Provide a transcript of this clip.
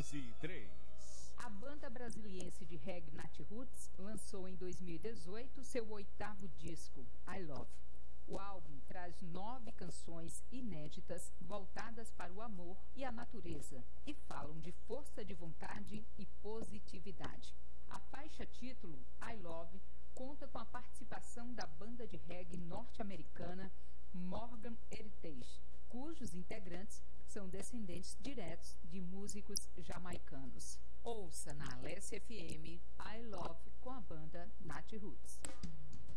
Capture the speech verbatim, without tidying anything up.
onze e três. A banda brasiliense de reggae Nat Roots lançou em dois mil e dezoito seu oitavo disco, I Love. O álbum traz nove canções inéditas voltadas para o amor e a natureza e falam de força de vontade e positividade. A faixa título, I Love, conta com a participação da banda de reggae norte-americana Morgan Heritage, cujos integrantes são descendentes diretos de músicos jamaicanos. Ouça na Alessia F M I Love com a banda Nat Roots.